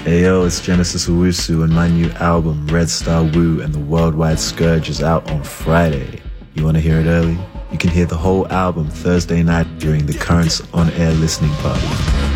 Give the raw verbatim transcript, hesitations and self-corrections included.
Ayo, it's Genesis Owusu, and my new album, Red Star Woo and the Worldwide Scourge, is out on Friday. You want to hear it early? You can hear the whole album Thursday night during the Currents on Air listening party.